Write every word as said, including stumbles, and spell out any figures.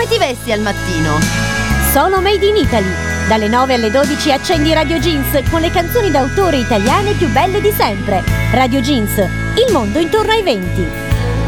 ti vesti al mattino? Solo Made in Italy. Dalle nove alle dodici accendi Radio Jeans con le canzoni d'autore italiane più belle di sempre. Radio Jeans, il mondo intorno ai venti.